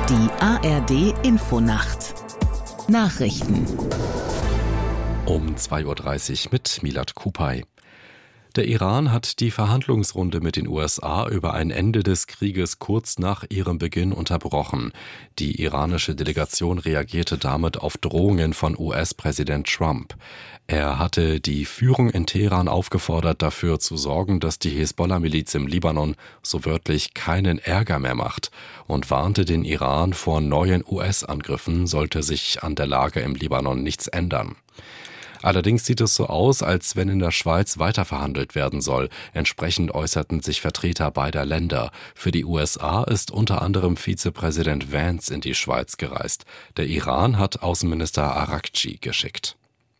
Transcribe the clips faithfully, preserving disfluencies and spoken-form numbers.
Die A R D-Infonacht. Nachrichten. Um zwei Uhr dreißig mit Milad Kupay. Der Iran hat die Verhandlungsrunde mit den U S A über ein Ende des Krieges kurz nach ihrem Beginn unterbrochen. Die iranische Delegation reagierte damit auf Drohungen von U S-Präsident Trump. Er hatte die Führung in Teheran aufgefordert, dafür zu sorgen, dass die Hisbollah-Miliz im Libanon so wörtlich keinen Ärger mehr macht und warnte den Iran vor neuen U S-Angriffen, sollte sich an der Lage im Libanon nichts ändern. Allerdings sieht es so aus, als wenn in der Schweiz weiterverhandelt werden soll. Entsprechend äußerten sich Vertreter beider Länder. Für die U S A ist unter anderem Vizepräsident Vance in die Schweiz gereist. Der Iran hat Außenminister Araghchi geschickt.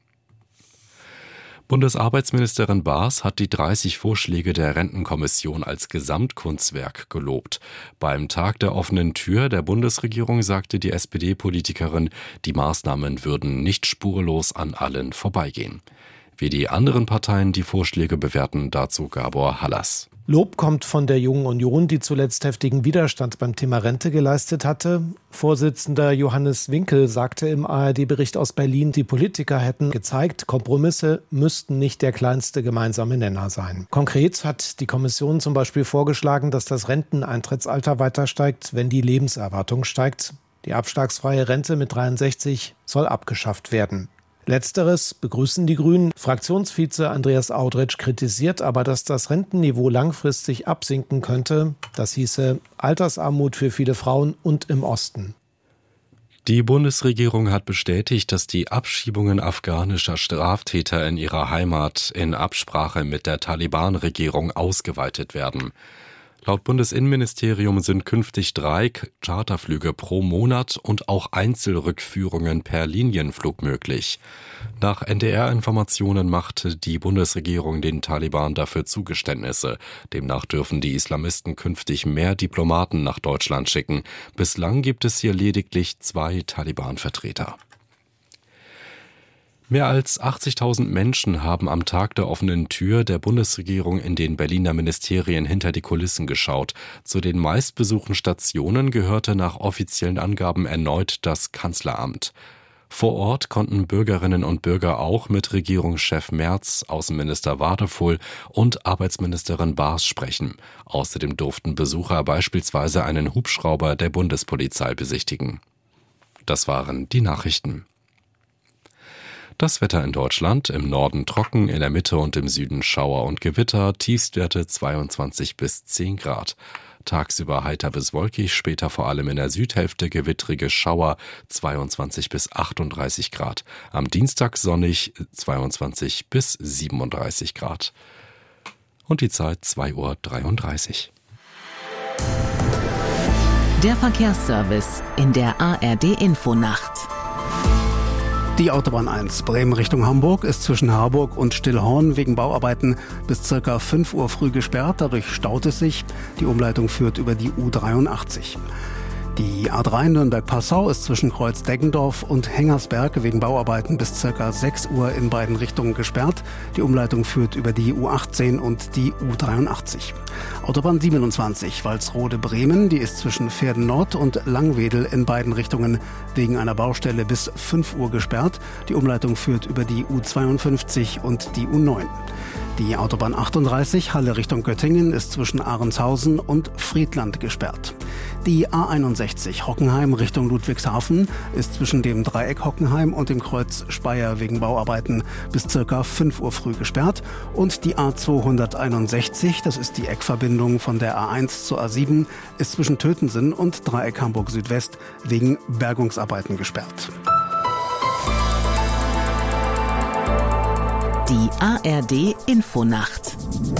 Bundesarbeitsministerin Baas hat die dreißig Vorschläge der Rentenkommission als Gesamtkunstwerk gelobt. Beim Tag der offenen Tür der Bundesregierung sagte die S P D-Politikerin, die Maßnahmen würden nicht spurlos an allen vorbeigehen. Wie die anderen Parteien die Vorschläge bewerten, dazu Gabor Hallas. Lob kommt von der Jungen Union, die zuletzt heftigen Widerstand beim Thema Rente geleistet hatte. Vorsitzender Johannes Winkel sagte im A R D-Bericht aus Berlin, die Politiker hätten gezeigt, Kompromisse müssten nicht der kleinste gemeinsame Nenner sein. Konkret hat die Kommission zum Beispiel vorgeschlagen, dass das Renteneintrittsalter weiter steigt, wenn die Lebenserwartung steigt. Die abschlagsfreie Rente mit dreiundsechzig soll abgeschafft werden. Letzteres begrüßen die Grünen. Fraktionsvize Andreas Audretsch kritisiert aber, dass das Rentenniveau langfristig absinken könnte. Das hieße Altersarmut für viele Frauen und im Osten. Die Bundesregierung hat bestätigt, dass die Abschiebungen afghanischer Straftäter in ihrer Heimat in Absprache mit der Taliban-Regierung ausgeweitet werden. Laut Bundesinnenministerium sind künftig drei Charterflüge pro Monat und auch Einzelrückführungen per Linienflug möglich. Nach N D R-Informationen machte die Bundesregierung den Taliban dafür Zugeständnisse. Demnach dürfen die Islamisten künftig mehr Diplomaten nach Deutschland schicken. Bislang gibt es hier lediglich zwei Taliban-Vertreter. Mehr als achtzigtausend Menschen haben am Tag der offenen Tür der Bundesregierung in den Berliner Ministerien hinter die Kulissen geschaut. Zu den meistbesuchten Stationen gehörte nach offiziellen Angaben erneut das Kanzleramt. Vor Ort konnten Bürgerinnen und Bürger auch mit Regierungschef Merz, Außenminister Wadefull und Arbeitsministerin Baas sprechen. Außerdem durften Besucher beispielsweise einen Hubschrauber der Bundespolizei besichtigen. Das waren die Nachrichten. Das Wetter in Deutschland: im Norden trocken, in der Mitte und im Süden Schauer und Gewitter, Tiefstwerte zweiundzwanzig bis zehn Grad. Tagsüber heiter bis wolkig, später vor allem in der Südhälfte gewittrige Schauer, zweiundzwanzig bis achtunddreißig Grad. Am Dienstag sonnig, zweiundzwanzig bis siebenunddreißig Grad. Und die Zeit zwei Uhr dreiunddreißig. Der Verkehrsservice in der A R D-Infonacht. Die Autobahn eins Bremen Richtung Hamburg ist zwischen Harburg und Stillhorn wegen Bauarbeiten bis ca. fünf Uhr früh gesperrt. Dadurch staut es sich. Die Umleitung führt über die U dreiundachtzig. Die A drei Nürnberg-Passau ist zwischen Kreuz-Deggendorf und Hengersberg wegen Bauarbeiten bis ca. sechs Uhr in beiden Richtungen gesperrt. Die Umleitung führt über die U achtzehn und die U dreiundachtzig. Autobahn siebenundzwanzig Walsrode-Bremen, die ist zwischen Verden Nord und Langwedel in beiden Richtungen wegen einer Baustelle bis fünf Uhr gesperrt. Die Umleitung führt über die U zweiundfünfzig und die U neun. Die Autobahn achtunddreißig Halle Richtung Göttingen ist zwischen Ahrendshausen und Friedland gesperrt. Die A einundsechzig Hockenheim Richtung Ludwigshafen ist zwischen dem Dreieck Hockenheim und dem Kreuz Speyer wegen Bauarbeiten bis ca. fünf Uhr früh gesperrt. Und die A zweihunderteinundsechzig, das ist die Eckverbindung von der A eins zur A sieben, ist zwischen Tötensen und Dreieck Hamburg Südwest wegen Bergungsarbeiten gesperrt. Die A R D-Infonacht.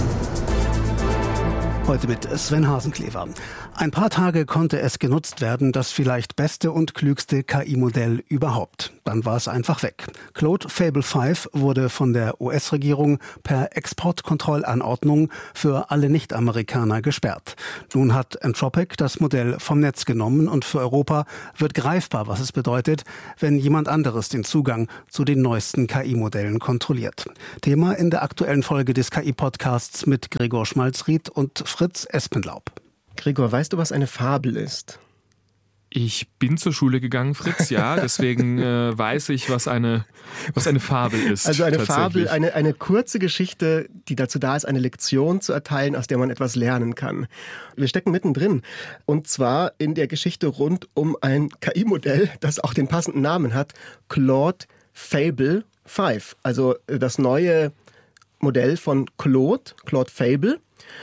Heute mit Sven Hasenklever. Ein paar Tage konnte es genutzt werden, das vielleicht beste und klügste K I-Modell überhaupt. Dann war es einfach weg. Claude Fable fünf wurde von der U S-Regierung per Exportkontrollanordnung für alle Nicht-Amerikaner gesperrt. Nun hat Anthropic das Modell vom Netz genommen und für Europa wird greifbar, was es bedeutet, wenn jemand anderes den Zugang zu den neuesten K I-Modellen kontrolliert. Thema in der aktuellen Folge des K I-Podcasts mit Gregor Schmalzried und Fritz Espenlaub. Gregor, weißt du, was eine Fabel ist? Ich bin zur Schule gegangen, Fritz, ja, deswegen äh, weiß ich, was eine, was eine Fabel ist. Also eine Fabel, eine, eine kurze Geschichte, die dazu da ist, eine Lektion zu erteilen, aus der man etwas lernen kann. Wir stecken mittendrin, und zwar in der Geschichte rund um ein K I-Modell, das auch den passenden Namen hat, Claude Fable fünf, also das neue Modell von Claude, Claude Fable.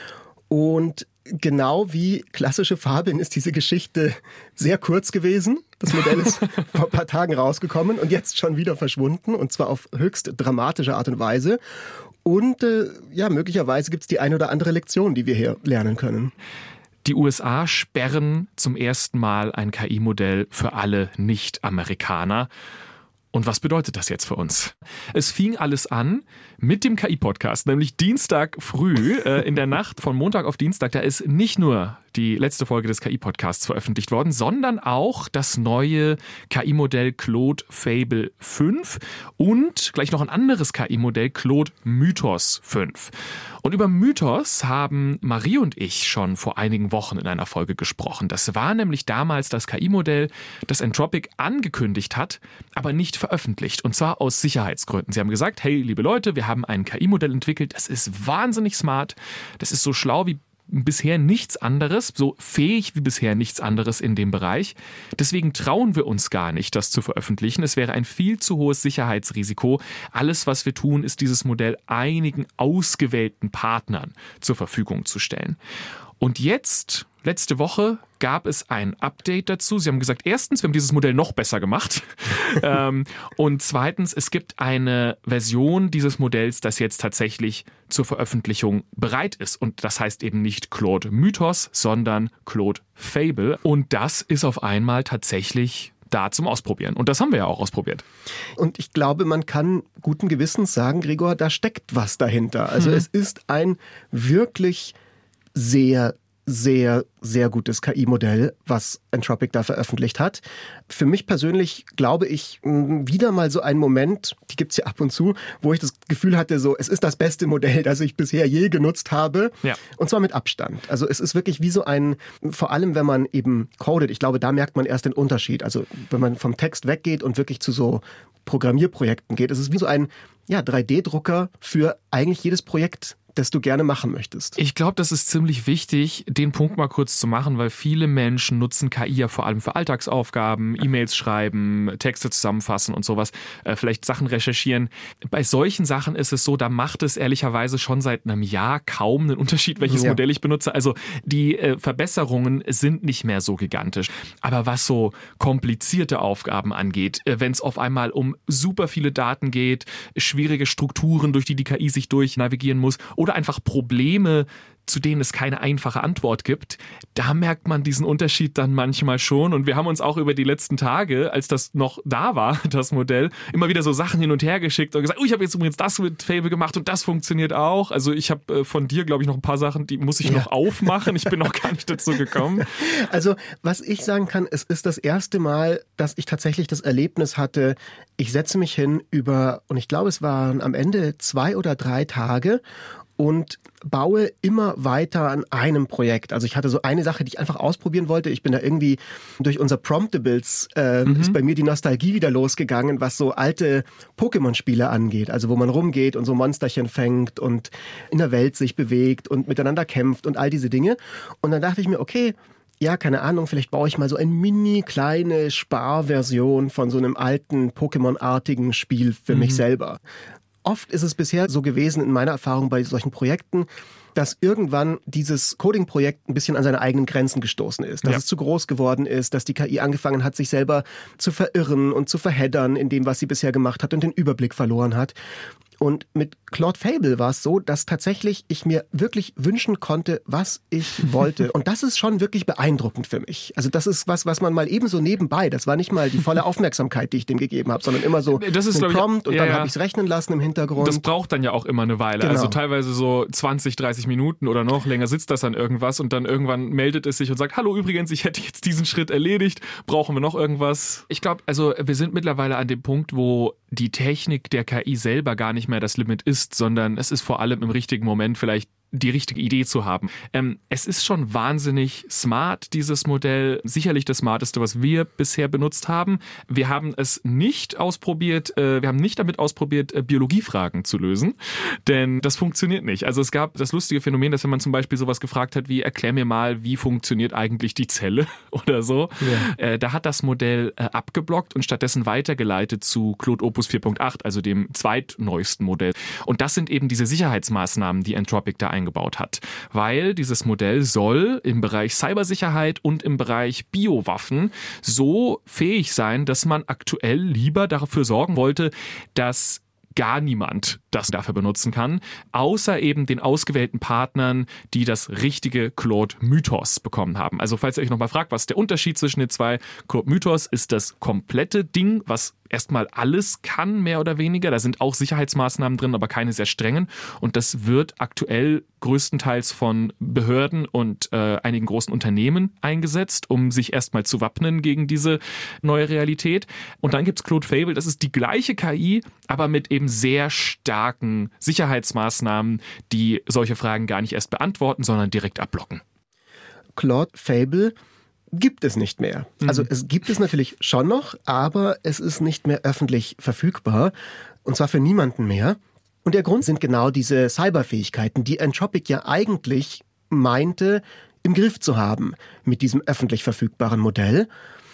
Und genau wie klassische Fabeln ist diese Geschichte sehr kurz gewesen. Das Modell ist vor ein paar Tagen rausgekommen und jetzt schon wieder verschwunden, und zwar auf höchst dramatische Art und Weise. Und äh, ja, möglicherweise gibt es die eine oder andere Lektion, die wir hier lernen können. Die U S A sperren zum ersten Mal ein K I-Modell für alle Nicht-Amerikaner. Und was bedeutet das jetzt für uns? Es fing alles an mit dem K I-Podcast, nämlich Dienstag früh, äh, in der Nacht von Montag auf Dienstag. Da ist nicht nur die letzte Folge des K I-Podcasts veröffentlicht worden, sondern auch das neue K I-Modell Claude Fable fünf und gleich noch ein anderes K I-Modell Claude Mythos fünf. Und über Mythos haben Marie und ich schon vor einigen Wochen in einer Folge gesprochen. Das war nämlich damals das K I-Modell, das Anthropic angekündigt hat, aber nicht veröffentlicht. Und zwar aus Sicherheitsgründen. Sie haben gesagt, hey, liebe Leute, wir haben ein K I-Modell entwickelt, das ist wahnsinnig smart, das ist so schlau wie bisher nichts anderes, so fähig wie bisher nichts anderes in dem Bereich. Deswegen trauen wir uns gar nicht, das zu veröffentlichen. Es wäre ein viel zu hohes Sicherheitsrisiko. Alles, was wir tun, ist dieses Modell einigen ausgewählten Partnern zur Verfügung zu stellen. Und jetzt, letzte Woche, gab es ein Update dazu. Sie haben gesagt, erstens, wir haben dieses Modell noch besser gemacht. ähm, und zweitens, es gibt eine Version dieses Modells, das jetzt tatsächlich zur Veröffentlichung bereit ist. Und das heißt eben nicht Claude Mythos, sondern Claude Fable. Und das ist auf einmal tatsächlich da zum Ausprobieren. Und das haben wir ja auch ausprobiert. Und ich glaube, man kann guten Gewissens sagen, Gregor, da steckt was dahinter. Also hm. es ist ein wirklich sehr, sehr, sehr gutes K I-Modell, was Anthropic da veröffentlicht hat. Für mich persönlich glaube ich, wieder mal so ein Moment, die gibt es ja ab und zu, wo ich das Gefühl hatte, so, es ist das beste Modell, das ich bisher je genutzt habe. Ja. Und zwar mit Abstand. Also es ist wirklich wie so ein, vor allem wenn man eben codet, ich glaube, da merkt man erst den Unterschied. Also wenn man vom Text weggeht und wirklich zu so Programmierprojekten geht, es ist wie so ein ja, drei D Drucker für eigentlich jedes Projekt, das du gerne machen möchtest. Ich glaube, das ist ziemlich wichtig, den Punkt mal kurz zu machen, weil viele Menschen nutzen K I ja vor allem für Alltagsaufgaben, E-Mails schreiben, Texte zusammenfassen und sowas, äh, vielleicht Sachen recherchieren. Bei solchen Sachen ist es so, da macht es ehrlicherweise schon seit einem Jahr kaum einen Unterschied, welches ja. Modell ich benutze. Also die äh, Verbesserungen sind nicht mehr so gigantisch. Aber was so komplizierte Aufgaben angeht, äh, wenn es auf einmal um super viele Daten geht, schwierige Strukturen, durch die die K I sich durch navigieren muss, oder einfach Probleme, zu denen es keine einfache Antwort gibt, da merkt man diesen Unterschied dann manchmal schon. Und wir haben uns auch über die letzten Tage, als das noch da war, das Modell, immer wieder so Sachen hin und her geschickt und gesagt, oh, ich habe jetzt übrigens das mit Fable gemacht und das funktioniert auch. Also ich habe äh, von dir, glaube ich, noch ein paar Sachen, die muss ich ja. noch aufmachen. Ich bin noch gar nicht dazu gekommen. Also was ich sagen kann, es ist das erste Mal, dass ich tatsächlich das Erlebnis hatte, ich setze mich hin über, und ich glaube, es waren am Ende zwei oder drei Tage, und baue immer weiter an einem Projekt. Also ich hatte so eine Sache, die ich einfach ausprobieren wollte. Ich bin da irgendwie durch unser Promptables äh, mhm. ist bei mir die Nostalgie wieder losgegangen, was so alte Pokémon-Spiele angeht. Also wo man rumgeht und so Monsterchen fängt und in der Welt sich bewegt und miteinander kämpft und all diese Dinge. Und dann dachte ich mir, okay, ja, keine Ahnung, vielleicht baue ich mal so eine mini kleine Sparversion von so einem alten Pokémon-artigen Spiel für mhm. mich selber. Oft ist es bisher so gewesen, in meiner Erfahrung bei solchen Projekten, dass irgendwann dieses Coding-Projekt ein bisschen an seine eigenen Grenzen gestoßen ist. Dass ja. es zu groß geworden ist, dass die K I angefangen hat, sich selber zu verirren und zu verheddern in dem, was sie bisher gemacht hat und den Überblick verloren hat. Und mit Claude Fable war es so, dass tatsächlich ich mir wirklich wünschen konnte, was ich wollte. Und das ist schon wirklich beeindruckend für mich. Also das ist was, was man mal eben so nebenbei, das war nicht mal die volle Aufmerksamkeit, die ich dem gegeben habe, sondern immer so das ist, ein Prompt ich, und ja, dann ja. habe ich es rechnen lassen im Hintergrund. Das braucht dann ja auch immer eine Weile. Genau. Also teilweise so zwanzig, dreißig Minuten oder noch länger sitzt das an irgendwas und dann irgendwann meldet es sich und sagt, hallo übrigens, ich hätte jetzt diesen Schritt erledigt, brauchen wir noch irgendwas? Ich glaube, also wir sind mittlerweile an dem Punkt, wo die Technik der K I selber gar nicht mehr das Limit ist, sondern es ist vor allem im richtigen Moment vielleicht die richtige Idee zu haben. Ähm, es ist schon wahnsinnig smart, dieses Modell. Sicherlich das smarteste, was wir bisher benutzt haben. Wir haben es nicht ausprobiert, äh, wir haben nicht damit ausprobiert, äh, Biologiefragen zu lösen, denn das funktioniert nicht. Also es gab das lustige Phänomen, dass wenn man zum Beispiel sowas gefragt hat wie, erklär mir mal, wie funktioniert eigentlich die Zelle oder so, ja. äh, da hat das Modell äh, abgeblockt und stattdessen weitergeleitet zu Claude Opus vier Punkt acht, also dem zweitneuesten Modell. Und das sind eben diese Sicherheitsmaßnahmen, die Anthropic da eingebaut hat. Weil dieses Modell soll im Bereich Cybersicherheit und im Bereich Biowaffen so fähig sein, dass man aktuell lieber dafür sorgen wollte, dass gar niemand das dafür benutzen kann, außer eben den ausgewählten Partnern, die das richtige Claude Mythos bekommen haben. Also falls ihr euch nochmal fragt, was ist der Unterschied zwischen den zwei? Claude Mythos ist das komplette Ding, was erstmal alles kann, mehr oder weniger. Da sind auch Sicherheitsmaßnahmen drin, aber keine sehr strengen. Und das wird aktuell größtenteils von Behörden und äh, einigen großen Unternehmen eingesetzt, um sich erstmal zu wappnen gegen diese neue Realität. Und dann gibt es Claude Fable, das ist die gleiche K I, aber mit eben sehr starken Sicherheitsmaßnahmen, die solche Fragen gar nicht erst beantworten, sondern direkt abblocken. Claude Fable gibt es nicht mehr. Mhm. Also es gibt es natürlich schon noch, aber es ist nicht mehr öffentlich verfügbar. Und zwar für niemanden mehr. Und der Grund sind genau diese Cyberfähigkeiten, die Anthropic ja eigentlich meinte, im Griff zu haben mit diesem öffentlich verfügbaren Modell.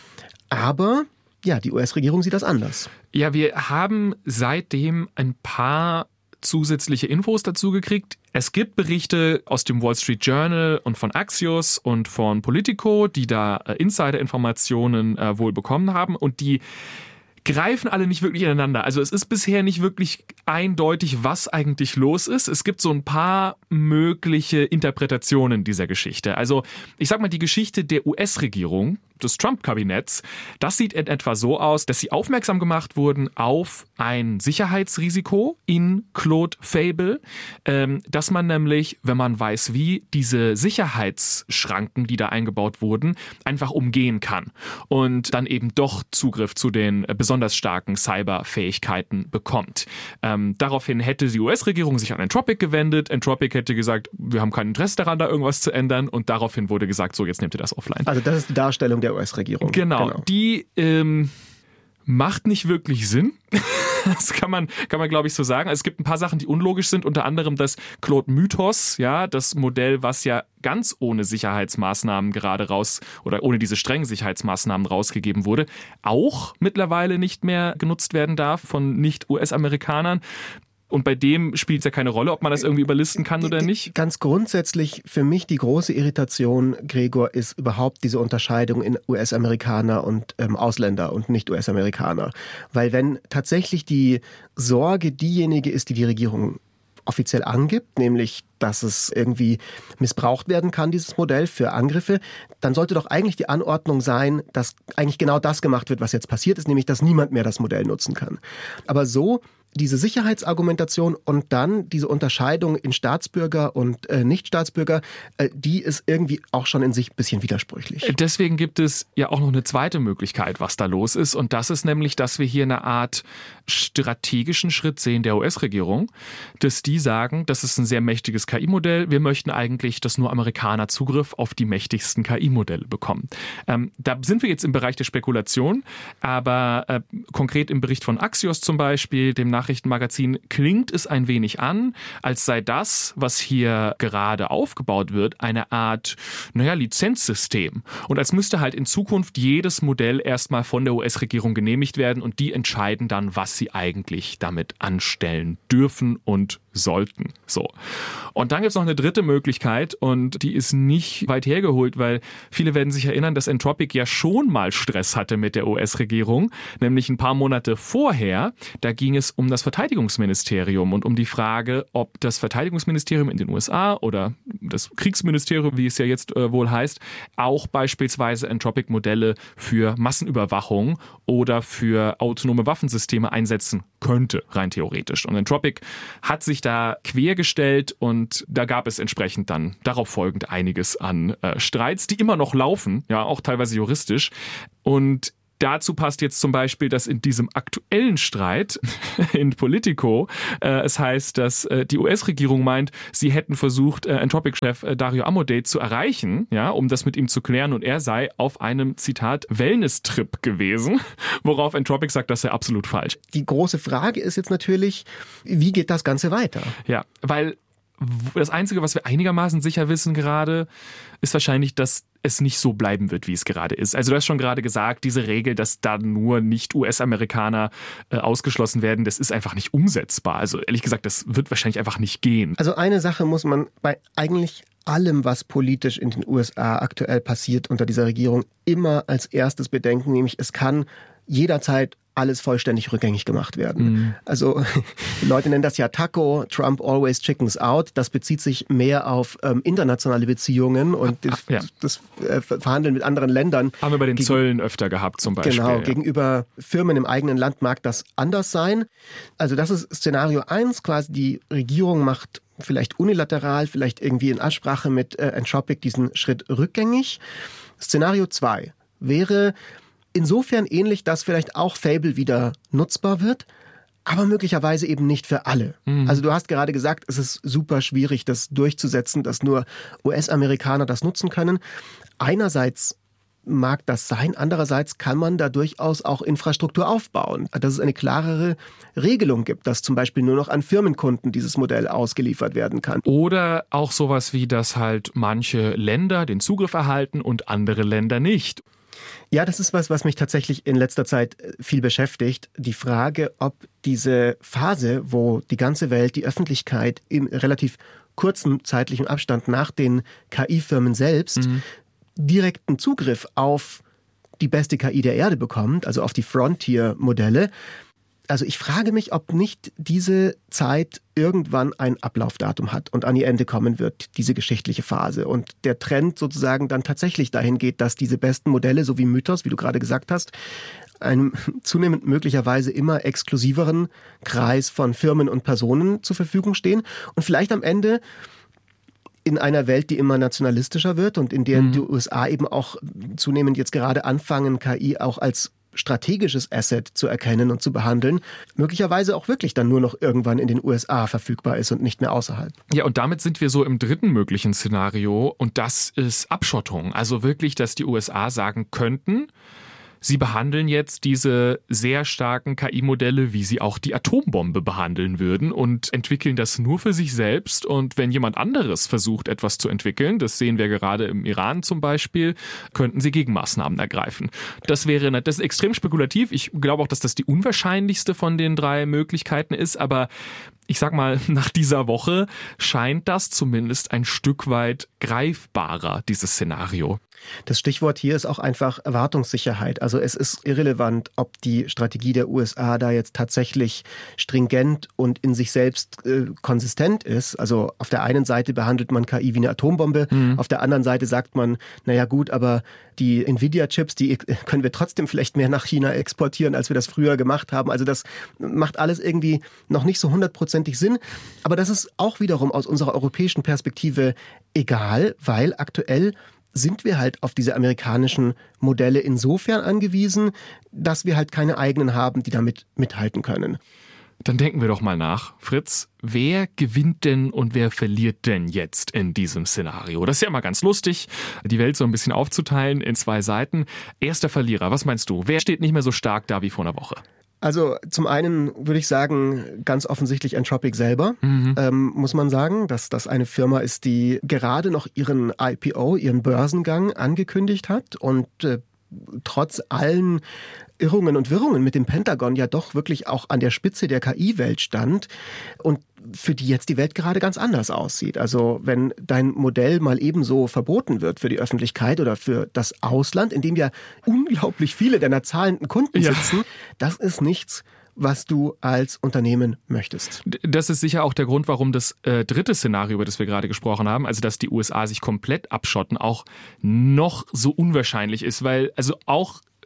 Aber ja, die U S-Regierung sieht das anders. Ja, wir haben seitdem ein paar zusätzliche Infos dazu gekriegt. Es gibt Berichte aus dem Wall Street Journal und von Axios und von Politico, die da Insider-Informationen äh, wohl bekommen haben und die greifen alle nicht wirklich ineinander. Also es ist bisher nicht wirklich eindeutig, was eigentlich los ist. Es gibt so ein paar mögliche Interpretationen dieser Geschichte. Also ich sag mal, die Geschichte der U S-Regierung, des Trump-Kabinetts, das sieht in etwa so aus, dass sie aufmerksam gemacht wurden auf ein Sicherheitsrisiko in Claude Fable, ähm, dass man nämlich, wenn man weiß wie, diese Sicherheitsschranken, die da eingebaut wurden, einfach umgehen kann und dann eben doch Zugriff zu den besonders starken Cyberfähigkeiten bekommt. Ähm, daraufhin hätte die U S-Regierung sich an Anthropic gewendet. Anthropic hätte gesagt, wir haben kein Interesse daran, da irgendwas zu ändern und daraufhin wurde gesagt, so jetzt nehmt ihr das offline. Also das ist die Darstellung der U S-Regierung. Genau, genau. Die ähm, macht nicht wirklich Sinn. Das kann man, kann man glaube ich so sagen. Also es gibt ein paar Sachen, die unlogisch sind, unter anderem das Claude Mythos, ja, das Modell, was ja ganz ohne Sicherheitsmaßnahmen gerade raus oder ohne diese strengen Sicherheitsmaßnahmen rausgegeben wurde, auch mittlerweile nicht mehr genutzt werden darf von Nicht-U S-Amerikanern. Und bei dem spielt es ja keine Rolle, ob man das irgendwie überlisten kann oder nicht. Ganz grundsätzlich für mich die große Irritation, Gregor, ist überhaupt diese Unterscheidung in U S-Amerikaner und ähm, Ausländer und Nicht-U S-Amerikaner. Weil wenn tatsächlich die Sorge diejenige ist, die die Regierung offiziell angibt, nämlich dass es irgendwie missbraucht werden kann, dieses Modell für Angriffe, dann sollte doch eigentlich die Anordnung sein, dass eigentlich genau das gemacht wird, was jetzt passiert ist, nämlich dass niemand mehr das Modell nutzen kann. Aber so diese Sicherheitsargumentation und dann diese Unterscheidung in Staatsbürger und äh, Nicht-Staatsbürger, äh, die ist irgendwie auch schon in sich ein bisschen widersprüchlich. Deswegen gibt es ja auch noch eine zweite Möglichkeit, was da los ist. Und das ist nämlich, dass wir hier eine Art strategischen Schritt sehen der U S-Regierung, dass die sagen, das ist ein sehr mächtiges K I-Modell. Wir möchten eigentlich, dass nur Amerikaner Zugriff auf die mächtigsten K I-Modelle bekommen. Ähm, da sind wir jetzt im Bereich der Spekulation, aber äh, konkret im Bericht von Axios zum Beispiel, dem Nachrichtenmagazin, klingt es ein wenig an, als sei das, was hier gerade aufgebaut wird, eine Art, naja, Lizenzsystem. Und als müsste halt in Zukunft jedes Modell erstmal von der U S-Regierung genehmigt werden und die entscheiden dann, was sie eigentlich damit anstellen dürfen und sollten. So. Und dann gibt es noch eine dritte Möglichkeit und die ist nicht weit hergeholt, weil viele werden sich erinnern, dass Anthropic ja schon mal Stress hatte mit der U S-Regierung, nämlich ein paar Monate vorher. Da ging es um das Verteidigungsministerium und um die Frage, ob das Verteidigungsministerium in den U S A oder das Kriegsministerium, wie es ja jetzt äh, wohl heißt, auch beispielsweise Anthropic-Modelle für Massenüberwachung oder für autonome Waffensysteme einsetzen könnte, rein theoretisch. Und Anthropic hat sich da quergestellt und da gab es entsprechend dann darauf folgend einiges an äh, Streits, die immer noch laufen, ja, auch teilweise juristisch. Und Dazu passt jetzt zum Beispiel, dass in diesem aktuellen Streit in Politico äh, es heißt, dass äh, die U S-Regierung meint, sie hätten versucht, äh, Anthropic-Chef äh, Dario Amodei zu erreichen, ja, um das mit ihm zu klären, und er sei auf einem, Zitat, Wellness-Trip gewesen, worauf Anthropic sagt, das sei absolut falsch. Die große Frage ist jetzt natürlich, wie geht das Ganze weiter? Ja, weil das Einzige, was wir einigermaßen sicher wissen gerade, ist wahrscheinlich, dass es nicht so bleiben wird, wie es gerade ist. Also du hast schon gerade gesagt, diese Regel, dass da nur Nicht-U S-Amerikaner äh, ausgeschlossen werden, das ist einfach nicht umsetzbar. Also ehrlich gesagt, das wird wahrscheinlich einfach nicht gehen. Also eine Sache muss man bei eigentlich allem, was politisch in den U S A aktuell passiert unter dieser Regierung, immer als erstes bedenken, nämlich es kann jederzeit alles vollständig rückgängig gemacht werden. Mhm. Also die Leute nennen das ja Taco, Trump always chickens out. Das bezieht sich mehr auf ähm, internationale Beziehungen und das, ja. das äh, Verhandeln mit anderen Ländern. Haben wir bei den Gegen, Zöllen öfter gehabt zum Beispiel. Genau, ja. gegenüber Firmen im eigenen Land mag das anders sein. Also das ist Szenario eins, quasi die Regierung macht vielleicht unilateral, vielleicht irgendwie in Absprache mit äh, Anthropic diesen Schritt rückgängig. Szenario zwei wäre insofern ähnlich, dass vielleicht auch Fable wieder nutzbar wird, aber möglicherweise eben nicht für alle. Mhm. Also du hast gerade gesagt, es ist super schwierig, das durchzusetzen, dass nur U S-Amerikaner das nutzen können. Einerseits mag das sein, andererseits kann man da durchaus auch Infrastruktur aufbauen, dass es eine klarere Regelung gibt, dass zum Beispiel nur noch an Firmenkunden dieses Modell ausgeliefert werden kann. Oder auch sowas wie, dass halt manche Länder den Zugriff erhalten und andere Länder nicht. Ja, das ist was, was mich tatsächlich in letzter Zeit viel beschäftigt. Die Frage, ob diese Phase, wo die ganze Welt, die Öffentlichkeit in relativ kurzem zeitlichen Abstand nach den K I-Firmen selbst mhm. direkten Zugriff auf die beste K I der Erde bekommt, also auf die Frontier-Modelle. Also ich frage mich, ob nicht diese Zeit irgendwann ein Ablaufdatum hat und an ihr Ende kommen wird, diese geschichtliche Phase. Und der Trend sozusagen dann tatsächlich dahin geht, dass diese besten Modelle, so wie Mythos, wie du gerade gesagt hast, einem zunehmend möglicherweise immer exklusiveren Kreis von Firmen und Personen zur Verfügung stehen und vielleicht am Ende in einer Welt, die immer nationalistischer wird und in der mhm. die U S A eben auch zunehmend jetzt gerade anfangen, K I auch als strategisches Asset zu erkennen und zu behandeln, möglicherweise auch wirklich dann nur noch irgendwann in den U S A verfügbar ist und nicht mehr außerhalb. Ja, und damit sind wir so im dritten möglichen Szenario und das ist Abschottung. Also wirklich, dass die U S A sagen könnten, sie behandeln jetzt diese sehr starken K I-Modelle, wie sie auch die Atombombe behandeln würden und entwickeln das nur für sich selbst. Und wenn jemand anderes versucht, etwas zu entwickeln, das sehen wir gerade im Iran zum Beispiel, könnten sie Gegenmaßnahmen ergreifen. Das wäre, das ist extrem spekulativ. Ich glaube auch, dass das die unwahrscheinlichste von den drei Möglichkeiten ist, aber ich sag mal, nach dieser Woche scheint das zumindest ein Stück weit greifbarer, dieses Szenario. Das Stichwort hier ist auch einfach Erwartungssicherheit. Also es ist irrelevant, ob die Strategie der U S A da jetzt tatsächlich stringent und in sich selbst äh, konsistent ist. Also auf der einen Seite behandelt man K I wie eine Atombombe, mhm. auf der anderen Seite sagt man, naja gut, aber die Nvidia-Chips, die können wir trotzdem vielleicht mehr nach China exportieren, als wir das früher gemacht haben. Also das macht alles irgendwie noch nicht so hundertprozentig Sinn. Aber das ist auch wiederum aus unserer europäischen Perspektive egal, weil aktuell sind wir halt auf diese amerikanischen Modelle insofern angewiesen, dass wir halt keine eigenen haben, die damit mithalten können. Dann denken wir doch mal nach, Fritz, wer gewinnt denn und wer verliert denn jetzt in diesem Szenario? Das ist ja immer ganz lustig, die Welt so ein bisschen aufzuteilen in zwei Seiten. Erster Verlierer, was meinst du? Wer steht nicht mehr so stark da wie vor einer Woche? Also zum einen würde ich sagen, ganz offensichtlich Anthropic selber, mhm. ähm, muss man sagen, dass das eine Firma ist, die gerade noch ihren I P O, ihren Börsengang angekündigt hat und äh, trotz allen Irrungen und Wirrungen mit dem Pentagon ja doch wirklich auch an der Spitze der K I-Welt stand und für die jetzt die Welt gerade ganz anders aussieht. Also wenn dein Modell mal ebenso verboten wird für die Öffentlichkeit oder für das Ausland, in dem ja unglaublich viele deiner zahlenden Kunden ja. sitzen, das ist nichts, was du als Unternehmen möchtest. Das ist sicher auch der Grund, warum das äh, dritte Szenario, über das wir gerade gesprochen haben, also dass die U S A sich komplett abschotten, auch noch so unwahrscheinlich ist, weil also auch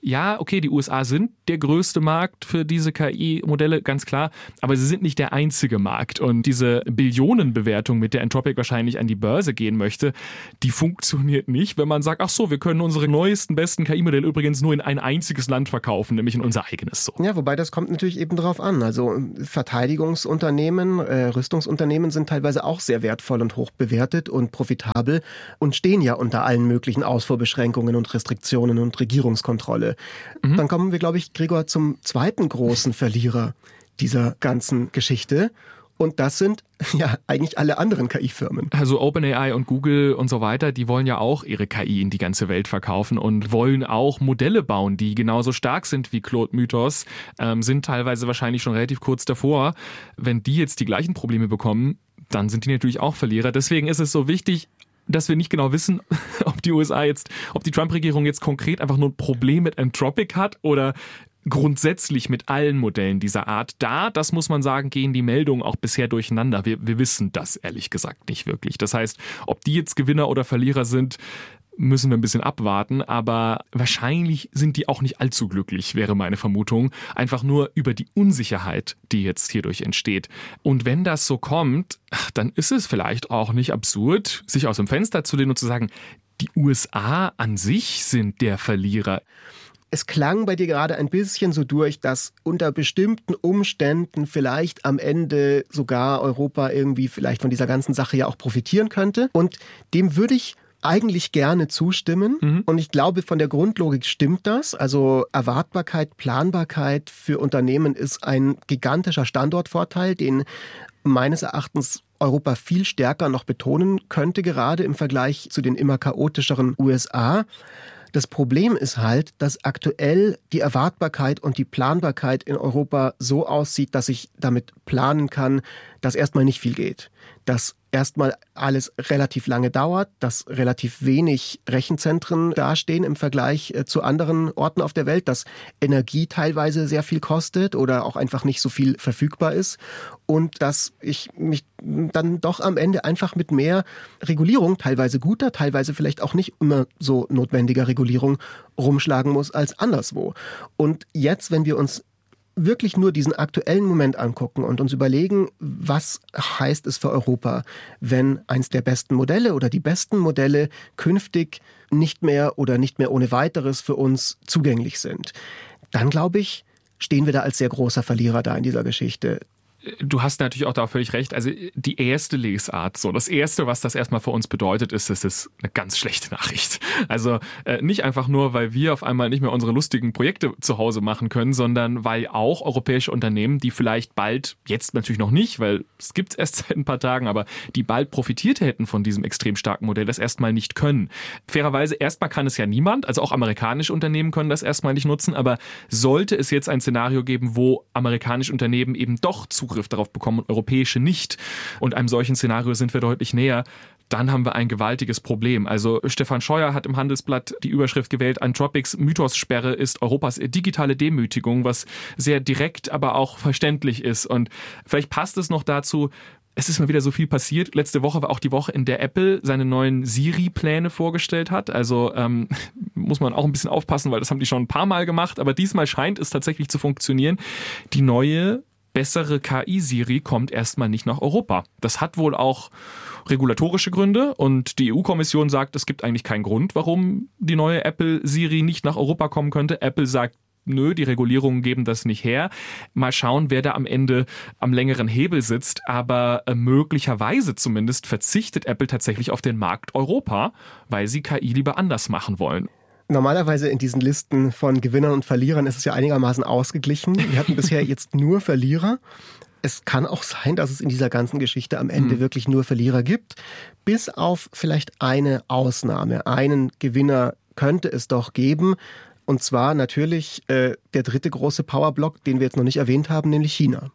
ja, okay, die U S A sind der größte Markt für diese K I-Modelle, ganz klar, aber sie sind nicht der einzige Markt. Und diese Billionenbewertung, mit der Anthropic wahrscheinlich an die Börse gehen möchte, die funktioniert nicht, wenn man sagt, ach so, wir können unsere neuesten, besten K I-Modelle übrigens nur in ein einziges Land verkaufen, nämlich in unser eigenes. So. Ja, wobei das kommt natürlich eben drauf an. Also Verteidigungsunternehmen, äh, Rüstungsunternehmen sind teilweise auch sehr wertvoll und hoch bewertet und profitabel und stehen ja unter allen möglichen Ausfuhrbeschränkungen und Restriktionen und Regierungskontrolle. Mhm. Dann kommen wir, glaube ich, Gregor, zum zweiten großen Verlierer dieser ganzen Geschichte. Und das sind ja eigentlich alle anderen K I-Firmen. Also OpenAI und Google und so weiter, die wollen ja auch ihre K I in die ganze Welt verkaufen und wollen auch Modelle bauen, die genauso stark sind wie Claude Mythos, ähm, sind teilweise wahrscheinlich schon relativ kurz davor. Wenn die jetzt die gleichen Probleme bekommen, dann sind die natürlich auch Verlierer. Deswegen ist es so wichtig, dass wir nicht genau wissen, ob die U S A jetzt, ob die Trump-Regierung jetzt konkret einfach nur ein Problem mit Anthropic hat oder grundsätzlich mit allen Modellen dieser Art. Da, das muss man sagen, gehen die Meldungen auch bisher durcheinander. Wir, wir wissen das ehrlich gesagt nicht wirklich. Das heißt, ob die jetzt Gewinner oder Verlierer sind, müssen wir ein bisschen abwarten, aber wahrscheinlich sind die auch nicht allzu glücklich, wäre meine Vermutung. Einfach nur über die Unsicherheit, die jetzt hierdurch entsteht. Und wenn das so kommt, dann ist es vielleicht auch nicht absurd, sich aus dem Fenster zu lehnen und zu sagen, die U S A an sich sind der Verlierer. Es klang bei dir gerade ein bisschen so durch, dass unter bestimmten Umständen vielleicht am Ende sogar Europa irgendwie vielleicht von dieser ganzen Sache ja auch profitieren könnte. Und dem würde ich eigentlich gerne zustimmen. Mhm. Und ich glaube, von der Grundlogik stimmt das. Also Erwartbarkeit, Planbarkeit für Unternehmen ist ein gigantischer Standortvorteil, den meines Erachtens Europa viel stärker noch betonen könnte, gerade im Vergleich zu den immer chaotischeren U S A. Das Problem ist halt, dass aktuell die Erwartbarkeit und die Planbarkeit in Europa so aussieht, dass ich damit planen kann, dass erstmal nicht viel geht. Dass erstmal alles relativ lange dauert, dass relativ wenig Rechenzentren dastehen im Vergleich zu anderen Orten auf der Welt, dass Energie teilweise sehr viel kostet oder auch einfach nicht so viel verfügbar ist und dass ich mich dann doch am Ende einfach mit mehr Regulierung, teilweise guter, teilweise vielleicht auch nicht immer so notwendiger Regulierung rumschlagen muss als anderswo. Und jetzt, wenn wir uns wirklich nur diesen aktuellen Moment angucken und uns überlegen, was heißt es für Europa, wenn eins der besten Modelle oder die besten Modelle künftig nicht mehr oder nicht mehr ohne weiteres für uns zugänglich sind, dann glaube ich, stehen wir da als sehr großer Verlierer da in dieser Geschichte. Du hast natürlich auch da völlig recht. Also die erste Lesart, so das Erste, was das erstmal für uns bedeutet, ist, es ist eine ganz schlechte Nachricht. Also äh, nicht einfach nur, weil wir auf einmal nicht mehr unsere lustigen Projekte zu Hause machen können, sondern weil auch europäische Unternehmen, die vielleicht bald, jetzt natürlich noch nicht, weil es gibt es erst seit ein paar Tagen, aber die bald profitiert hätten von diesem extrem starken Modell, das erstmal nicht können. Fairerweise, erstmal kann es ja niemand, also auch amerikanische Unternehmen können das erstmal nicht nutzen, aber sollte es jetzt ein Szenario geben, wo amerikanische Unternehmen eben doch Zugriff darauf bekommen und europäische nicht. Und einem solchen Szenario sind wir deutlich näher. Dann haben wir ein gewaltiges Problem. Also Stefan Scheuer hat im Handelsblatt die Überschrift gewählt, Anthropics Mythos-Sperre ist Europas digitale Demütigung, was sehr direkt, aber auch verständlich ist. Und vielleicht passt es noch dazu, es ist mal wieder so viel passiert. Letzte Woche war auch die Woche, in der Apple seine neuen Siri-Pläne vorgestellt hat. Also ähm, muss man auch ein bisschen aufpassen, weil das haben die schon ein paar Mal gemacht. Aber diesmal scheint es tatsächlich zu funktionieren. Die neue bessere K I-Siri kommt erstmal nicht nach Europa. Das hat wohl auch regulatorische Gründe und die E U-Kommission sagt, es gibt eigentlich keinen Grund, warum die neue Apple-Siri nicht nach Europa kommen könnte. Apple sagt, nö, die Regulierungen geben das nicht her. Mal schauen, wer da am Ende am längeren Hebel sitzt, aber äh, möglicherweise zumindest verzichtet Apple tatsächlich auf den Markt Europa, weil sie K I lieber anders machen wollen. Normalerweise in diesen Listen von Gewinnern und Verlierern ist es ja einigermaßen ausgeglichen. Wir hatten bisher jetzt nur Verlierer. Es kann auch sein, dass es in dieser ganzen Geschichte am Ende mhm. wirklich nur Verlierer gibt. Bis auf vielleicht eine Ausnahme. Einen Gewinner könnte es doch geben. Und zwar natürlich äh, der dritte große Powerblock, den wir jetzt noch nicht erwähnt haben, nämlich China.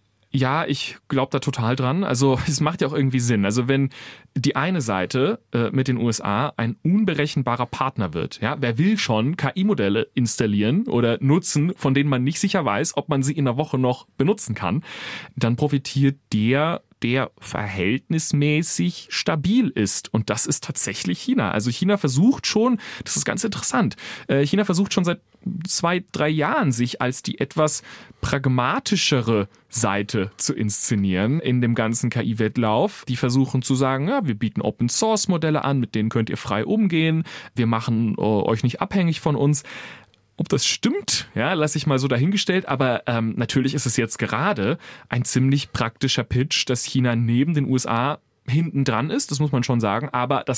Ja, ich glaube da total dran. Also es macht ja auch irgendwie Sinn. Also wenn die eine Seite äh, mit den U S A ein unberechenbarer Partner wird, ja, wer will schon K I-Modelle installieren oder nutzen, von denen man nicht sicher weiß, ob man sie in einer Woche noch benutzen kann, dann profitiert der der verhältnismäßig stabil ist. Und das ist tatsächlich China. Also China versucht schon, das ist ganz interessant, China versucht schon seit zwei, drei Jahren sich als die etwas pragmatischere Seite zu inszenieren in dem ganzen K I-Wettlauf. Die versuchen zu sagen, ja, wir bieten Open-Source-Modelle an, mit denen könnt ihr frei umgehen. Wir machen äh, euch nicht abhängig von uns. Ob das stimmt, ja, lasse ich mal so dahingestellt, aber ähm, natürlich ist es jetzt gerade ein ziemlich praktischer Pitch, dass China neben den U S A hinten dran ist, das muss man schon sagen, aber das